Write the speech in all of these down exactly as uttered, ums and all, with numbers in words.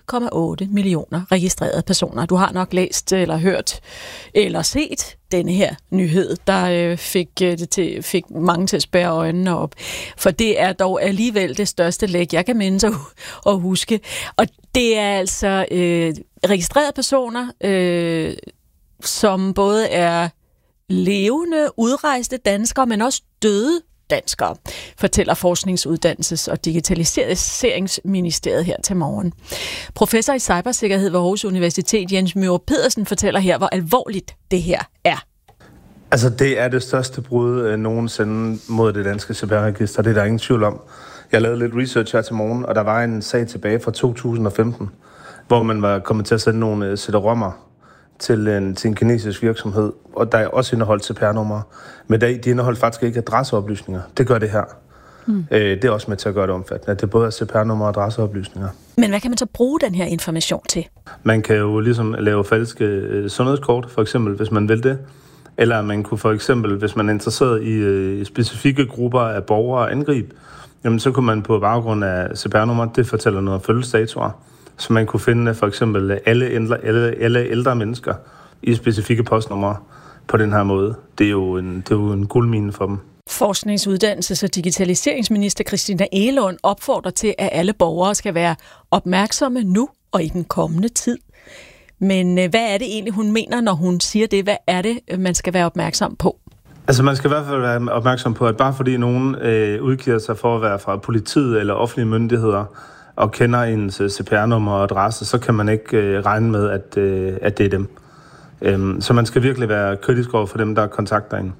komma otte millioner registrerede personer. Du har nok læst eller hørt eller set denne her nyhed, der øh, fik, øh, det til, fik mange til at spærre øjnene op. For det er dog alligevel det største læk, jeg kan mindes at, at huske. Og det er altså øh, registrerede personer, øh, som både er levende, udrejste danskere, men også døde danskere, fortæller Forskningsuddannelses- og Digitaliseringsministeriet her til morgen. Professor i cybersikkerhed ved Aarhus Universitet, Jens Myrup Pedersen, fortæller her, hvor alvorligt det her er. Altså, det er det største brud øh, nogensinde mod det danske C P R-register. Det er der ingen tvivl om. Jeg lavede lidt research her til morgen, og der var en sag tilbage fra to tusind og femten, hvor man var kommet til at sende nogle øh, C D-rommer til en, til en kinesisk virksomhed, og der er også indeholdt C P R-numre. Men de indeholdt faktisk ikke adresseoplysninger. Det gør det her. Mm. Øh, det er også med til at gøre det omfattende, at det både er C P R-numre og adresseoplysninger. Men hvad kan man så bruge den her information til? Man kan jo ligesom lave falske øh, sundhedskort, for eksempel, hvis man vil det. Eller man kunne for eksempel, hvis man er interesseret i øh, specifikke grupper af borgere angribe, jamen så kunne man på baggrund af C P R-numre, det fortæller noget om fødselsdatoer, så man kunne finde for eksempel alle ældre, alle, alle ældre mennesker i specifikke postnumre på den her måde. Det er jo en, det er jo en guldmine for dem. Forskningsuddannelses- og digitaliseringsminister Christina Egelund opfordrer til, at alle borgere skal være opmærksomme nu og i den kommende tid. Men hvad er det egentlig, hun mener, når hun siger det? Hvad er det, man skal være opmærksom på? Altså man skal i hvert fald være opmærksom på, at bare fordi nogen øh, udgiver sig for at være fra politiet eller offentlige myndigheder og kender ens C P R-nummer og adresse, så kan man ikke øh, regne med, at, øh, at det er dem. Øhm, så man skal virkelig være kritisk over for dem, der kontakter en.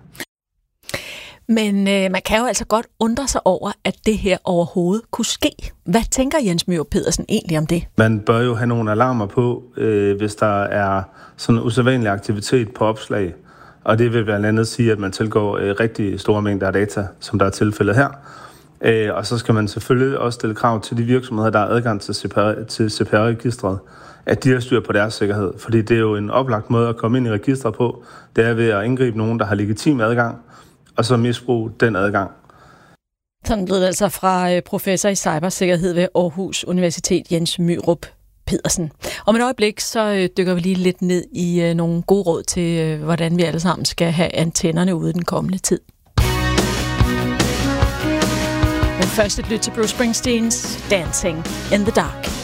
Men øh, man kan jo altså godt undre sig over, at det her overhovedet kunne ske. Hvad tænker Jens Myrup Pedersen egentlig om det? Man bør jo have nogle alarmer på, øh, hvis der er sådan en usædvanlig aktivitet på opslag. Og det vil blandt andet sige, at man tilgår øh, rigtig store mængder af data, som der er tilfældet her. Øh, og så skal man selvfølgelig også stille krav til de virksomheder, der har adgang til C P R, til C P R-registret, at de har styr på deres sikkerhed. Fordi det er jo en oplagt måde at komme ind i registret på. Det er ved at indgribe nogen, der har legitim adgang, og så misbruge den adgang. Sådan lød det altså fra professor i cybersikkerhed ved Aarhus Universitet, Jens Myrup Pedersen. Om et øjeblik, så dykker vi lige lidt ned i nogle gode råd til, hvordan vi alle sammen skal have antennerne ude den kommende tid. Men først et lyt til Bruce Springsteens Dancing in the Dark.